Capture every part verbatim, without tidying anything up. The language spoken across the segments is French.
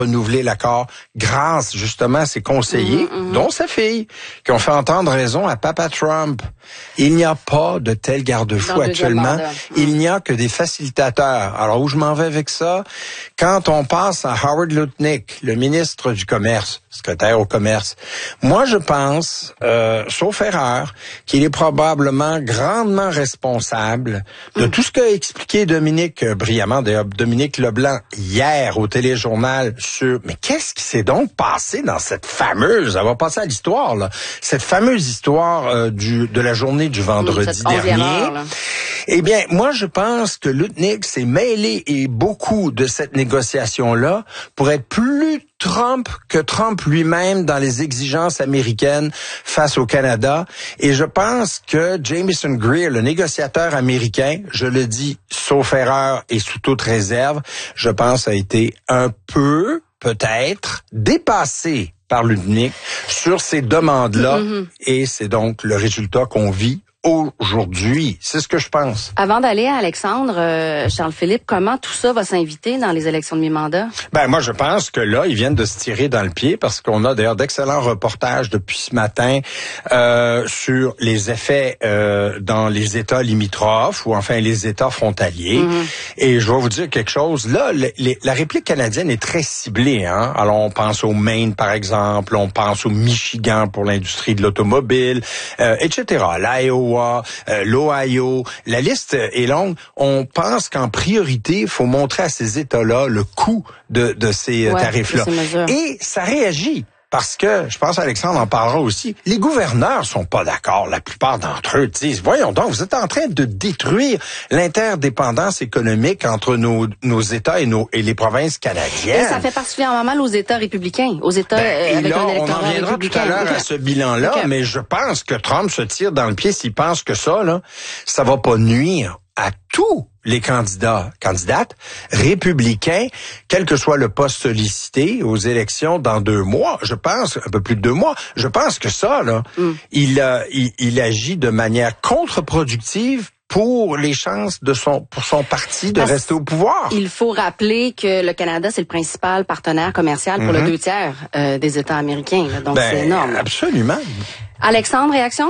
renouveler l'accord grâce justement à ses conseillers, mmh, mmh. dont sa fille, qui ont fait entendre raison à Papa Trump. Il n'y a pas de tel garde-fou actuellement. Mmh. Il n'y a que des facilitateurs. Alors où je m'en vais avec ça? Quand on passe à Howard Lutnick, le ministre du Commerce, secrétaire au commerce, moi je pense, euh, sauf erreur, qu'il est probablement grandement responsable de mmh. tout ce qu'a expliqué Dominique euh, brillamment, d'ailleurs Dominique Leblanc hier au téléjournal sur, mais qu'est-ce qui s'est donc passé dans cette fameuse, elle va passer à l'histoire là, cette fameuse histoire euh, du de la journée du vendredi mmh, dernier. Heure, eh bien, moi je pense que Lutnick s'est mêlé et beaucoup de cette négociation-là pour être plus Trump que Trump lui-même dans les exigences américaines face au Canada. Et je pense que Jamieson Greer, le négociateur américain, je le dis sauf erreur et sous toute réserve, je pense a été un peu, peut-être, dépassé par Lutnick sur ces demandes-là. Mm-hmm. Et c'est donc le résultat qu'on vit aujourd'hui. C'est ce que je pense. Avant d'aller à Alexandre, euh, Charles-Philippe, comment tout ça va s'inviter dans les élections de mi-mandat? Ben, moi, je pense que là, ils viennent de se tirer dans le pied parce qu'on a d'ailleurs d'excellents reportages depuis ce matin euh, sur les effets euh, dans les États limitrophes ou enfin les États frontaliers. Mm-hmm. Et je vais vous dire quelque chose. Là, les, les, la réplique canadienne est très ciblée. Hein? Alors, on pense au Maine, par exemple. On pense au Michigan pour l'industrie de l'automobile, euh, et cetera. L'Iowa, Euh, l'Ohio, la liste est longue. On pense qu'en priorité, il faut montrer à ces États-là le coût de, de ces ouais, tarifs-là. De ces Et ça réagit. Parce que, je pense Alexandre en parlera aussi, les gouverneurs sont pas d'accord, la plupart d'entre eux disent, voyons donc, vous êtes en train de détruire l'interdépendance économique entre nos, nos États et, nos, et les provinces canadiennes. Et ça fait particulièrement mal aux États républicains, aux États ben, euh, avec là, un électorat on en reviendra tout à l'heure okay. à ce bilan-là, okay. mais je pense que Trump se tire dans le pied s'il pense que ça, là, ça va pas nuire à tous les candidats, candidates républicains, quel que soit le poste sollicité aux élections dans deux mois, je pense, un peu plus de deux mois, je pense que ça, là, mm. il, euh, il, il agit de manière contre-productive pour les chances de son pour son parti de Parce rester au pouvoir. Il faut rappeler que le Canada, c'est le principal partenaire commercial pour mm-hmm. le deux tiers euh, des États américains. Là, donc, ben, c'est énorme. Absolument. Alexandre, réaction?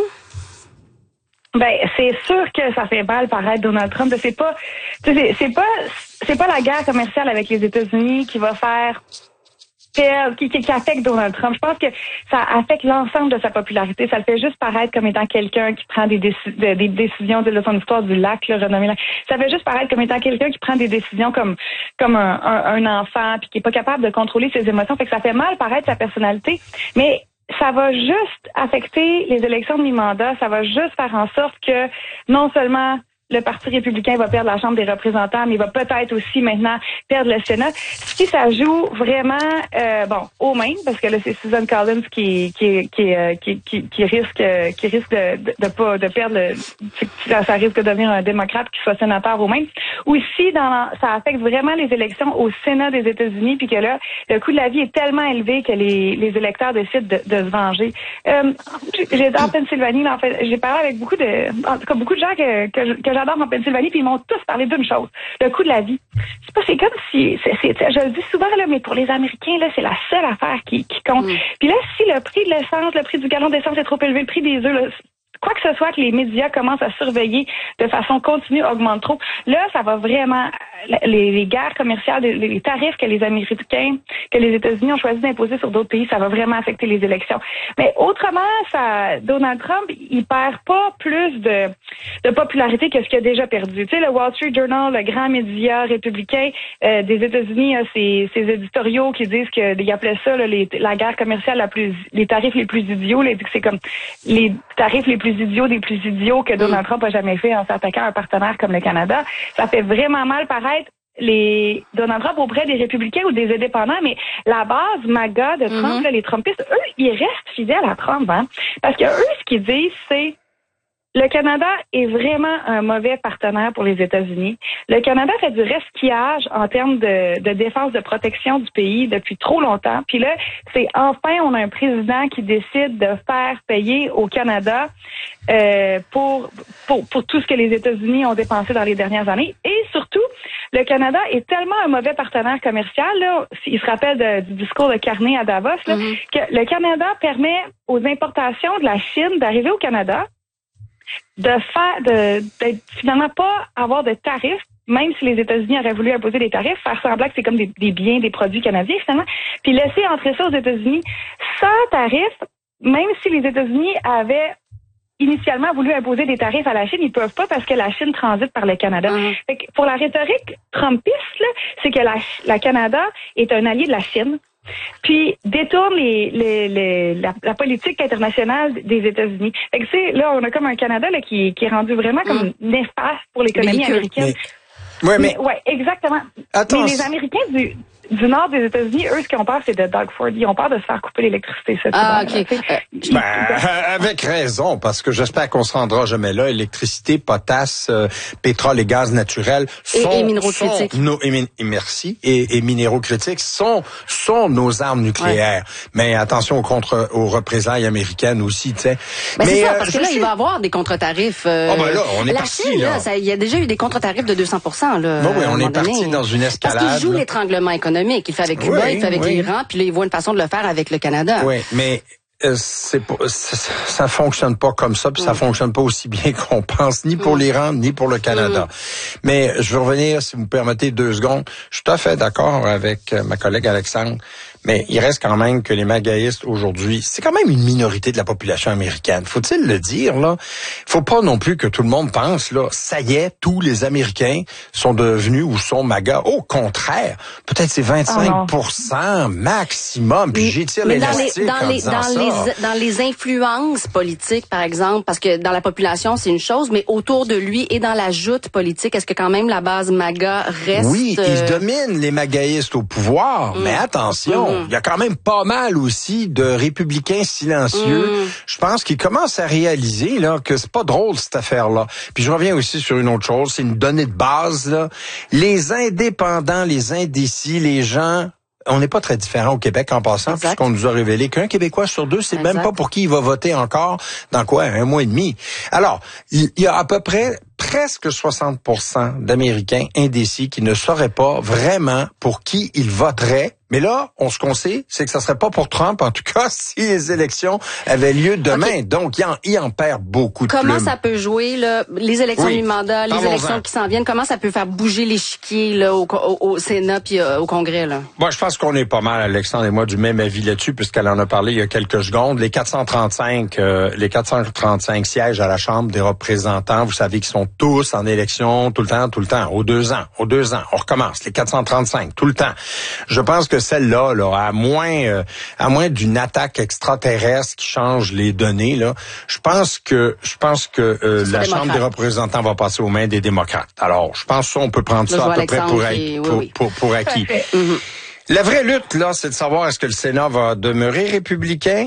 Ben, c'est sûr que ça fait mal paraître Donald Trump. C'est pas, c'est, c'est pas, c'est pas la guerre commerciale avec les États-Unis qui va faire Qui, qui, qui affecte Donald Trump. Je pense que ça affecte l'ensemble de sa popularité. Ça le fait juste paraître comme étant quelqu'un qui prend des, déci- des, des décisions de son histoire du lac, le renommé lac. Ça fait juste paraître comme étant quelqu'un qui prend des décisions comme comme un, un, un enfant puis qui est pas capable de contrôler ses émotions. Fait que ça fait mal paraître sa personnalité. Mais ça va juste affecter les élections de mi-mandat. Ça va juste faire en sorte que non seulement le Parti républicain va perdre la Chambre des représentants, mais il va peut-être aussi maintenant perdre le Sénat. Si ça joue vraiment, euh, bon, au Maine, parce que là c'est Susan Collins qui qui qui qui, qui, qui risque qui risque de, de, de pas de perdre, le, ça, ça risque de devenir un démocrate qui soit sénateur au Maine. Ou si dans ça affecte vraiment les élections au Sénat des États-Unis, puis que là le coût de la vie est tellement élevé que les les électeurs décident de, de se venger. Euh, j'ai été en Pennsylvanie, là, en fait, j'ai parlé avec beaucoup de, en tout cas beaucoup de gens que que, que j'adore en Pennsylvanie, puis ils m'ont tous parlé d'une chose, le coût de la vie. C'est pas, c'est comme si, c'est, c'est, je le dis souvent, là, mais pour les Américains, là, c'est la seule affaire qui, qui compte. Mm. Puis là, si le prix de l'essence, le prix du gallon d'essence est trop élevé, le prix des œufs, là, quoi que ce soit que les médias commencent à surveiller de façon continue augmente trop, là, ça va vraiment, les, les guerres commerciales, les, les tarifs que les Américains, que les États-Unis ont choisi d'imposer sur d'autres pays, ça va vraiment affecter les élections. Mais autrement, ça, Donald Trump, il perd pas plus de, de popularité que ce qu'il a déjà perdu. Tu sais, le Wall Street Journal, le grand média républicain euh, des États-Unis, a ses, ses éditoriaux qui disent que, ils appelaient ça là, les, la guerre commerciale la plus, les tarifs les plus idiots, là, c'est comme les tarifs les plus idiots des plus idiots que Donald Trump a jamais fait en s'attaquant à un partenaire comme le Canada. Ça fait vraiment mal paraître les Donald Trump auprès des républicains ou des indépendants, mais la base MAGA de Trump, mm-hmm. là, les Trumpistes, eux, ils restent fidèles à Trump, hein, parce que eux, ce qu'ils disent, c'est Le Canada est vraiment un mauvais partenaire pour les États-Unis. Le Canada fait du resquillage en termes de, de défense, de protection du pays depuis trop longtemps. Puis là, c'est enfin, on a un président qui décide de faire payer au Canada euh, pour, pour, pour tout ce que les États-Unis ont dépensé dans les dernières années. Et surtout, le Canada est tellement un mauvais partenaire commercial, là, il se rappelle de, du discours de Carney à Davos, là, mm-hmm. que le Canada permet aux importations de la Chine d'arriver au Canada, de faire, de, de finalement pas avoir de tarifs, même si les États-Unis auraient voulu imposer des tarifs, faire semblant que c'est comme des, des biens, des produits canadiens finalement, puis laisser entrer ça aux États-Unis sans tarifs, même si les États-Unis avaient initialement voulu imposer des tarifs à la Chine, ils peuvent pas parce que la Chine transite par le Canada. Mmh. Fait que pour la rhétorique trumpiste, là, c'est que la, la Canada est un allié de la Chine, puis détourne les, les, les, la, la politique internationale des États-Unis. Fait que c'est là, on a comme un Canada là qui, qui est rendu vraiment comme mmh. néfaste pour l'économie américaine. Mais... Ouais, mais... mais ouais, exactement. Attends, mais les Américains du du nord des États-Unis, eux, ce qu'ils ont peur, c'est de Doug Ford. Ils ont peur de se faire couper l'électricité. Cette ah, OK. Euh, ben, avec raison, parce que j'espère qu'on se rendra jamais là. Électricité, potasse, euh, pétrole et gaz naturel sont... Et, et minéraux sont critiques. Nos, et, et merci. Et, et minéraux critiques sont, sont nos armes nucléaires. Ouais. Mais attention aux, contre, aux représailles américaines aussi, tu sais. Ben mais c'est ça, euh, parce que là, sais... il va y avoir des contre-tarifs. Euh, oh ben là, on est la parti, Chine, là. Il y a déjà eu des contre-tarifs de deux cents pour cent, là. Ben oui, on est parti dans une escalade. Parce qu'ils jouent l'étranglement économique. Il fait avec Cuba, oui, il fait avec oui. l'Iran, puis là, il voit une façon de le faire avec le Canada. Oui, mais euh, c'est pas, ça, ça fonctionne pas comme ça, puis mm. ça fonctionne pas aussi bien qu'on pense, ni pour mm. l'Iran, ni pour le Canada. Mm. Mais je veux revenir, si vous me permettez, deux secondes. Je suis tout à fait d'accord avec ma collègue Alexandre, mais il reste quand même que les magáistes aujourd'hui, c'est quand même une minorité de la population américaine. Faut-il le dire, là? Faut pas non plus que tout le monde pense, là, ça y est, tous les Américains sont devenus ou sont magas. Au contraire, peut-être c'est vingt-cinq pour cent oh maximum, puis j'étire l'élastique dans les, dans, les, dans, les, dans les influences politiques, par exemple, parce que dans la population, c'est une chose, mais autour de lui et dans la joute politique, est-ce que quand même la base MAGA reste... Oui, ils dominent les magáistes au pouvoir, mm. mais attention, il y a quand même pas mal aussi de républicains silencieux. Mm. Je pense qu'ils commencent à réaliser là que c'est pas drôle cette affaire-là. Puis je reviens aussi sur une autre chose, c'est une donnée de base là. Les indépendants, les indécis, les gens, on n'est pas très différents au Québec en passant, exact. Puisqu'on nous a révélé qu'un Québécois sur deux, c'est exact. Même pas pour qui il va voter encore dans quoi, un mois et demi. Alors, il y a à peu près presque soixante pour cent d'Américains indécis qui ne sauraient pas vraiment pour qui ils voteraient. Mais là, on ce qu'on sait, c'est que ça serait pas pour Trump, en tout cas, si les élections avaient lieu demain. Okay. Donc, il en, il en perd beaucoup de Comment plumes. Ça peut jouer, là, les élections oui. du mandat, les élections qui s'en viennent, comment ça peut faire bouger l'échiquier là, au, au, au Sénat puis euh, au Congrès? Là? Moi, je pense qu'on est pas mal, Alexandre et moi, du même avis là-dessus, puisqu'elle en a parlé il y a quelques secondes. Les quatre cent trente-cinq, euh, les quatre cent trente-cinq sièges à la Chambre des représentants, vous savez qu'ils sont tous en élection, tout le temps, tout le temps, aux deux ans, aux deux ans. On recommence, les quatre cent trente-cinq, tout le temps. Je pense que celle-là, là, à moins, euh, à moins d'une attaque extraterrestre qui change les données, là, je pense que, je pense que euh, la Chambre des représentants va passer aux mains des démocrates. Alors, je pense que ça, on peut prendre ça à peu près pour, et... pour, oui, oui. pour, pour, pour acquis. Mm-hmm. La vraie lutte, là, c'est de savoir est-ce que le Sénat va demeurer républicain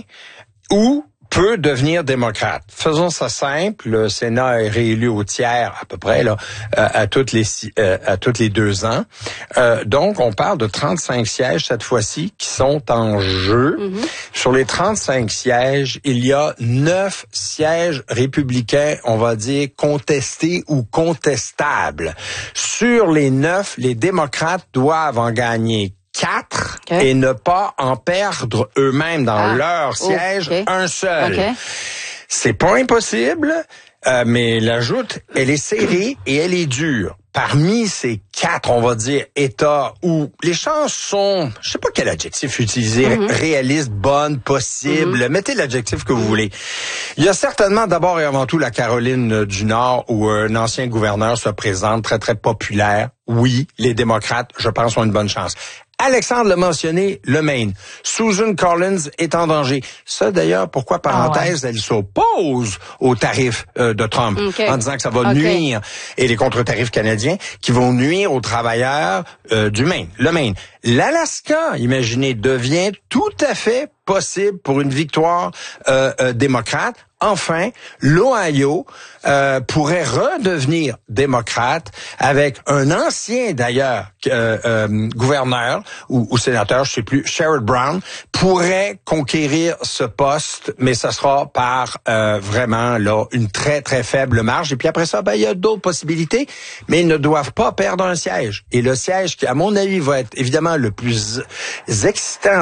ou peut devenir démocrate. Faisons ça simple. Le Sénat est réélu au tiers à peu près là à, à toutes les euh, à toutes les deux ans. Euh, donc on parle de trente-cinq sièges cette fois-ci qui sont en jeu. Mm-hmm. Sur les trente-cinq sièges, il y a neuf sièges républicains, on va dire contestés ou contestables. Sur les neuf, les démocrates doivent en gagner quatre okay. et ne pas en perdre eux-mêmes dans ah. leur siège okay. un seul. Okay. C'est pas impossible, euh, mais la joute, elle est serrée et elle est dure. Parmi ces quatre, on va dire, États où les chances sont, je sais pas quel adjectif utiliser, mm-hmm. réaliste, bonne, possible, mm-hmm. mettez l'adjectif que vous voulez. Il y a certainement d'abord et avant tout la Caroline du Nord où un ancien gouverneur se présente très, très populaire. Oui, les démocrates, je pense, ont une bonne chance. Alexandre l'a mentionné, le Maine. Susan Collins est en danger. Ça, d'ailleurs, pourquoi, parenthèse, ah ouais. elle s'oppose aux tarifs euh, de Trump okay. en disant que ça va okay. nuire, et les contre-tarifs canadiens qui vont nuire aux travailleurs euh, du Maine, le Maine. L'Alaska, imaginez, devient tout à fait possible pour une victoire euh, euh, démocrate enfin, l'Ohio euh, pourrait redevenir démocrate avec un ancien, d'ailleurs, euh, euh, gouverneur ou, ou sénateur, je sais plus, Sherrod Brown, pourrait conquérir ce poste, mais ça sera par euh, vraiment là une très, très faible marge. Et puis après ça, ben il y a d'autres possibilités, mais ils ne doivent pas perdre un siège. Et le siège qui, à mon avis, va être évidemment le plus excitant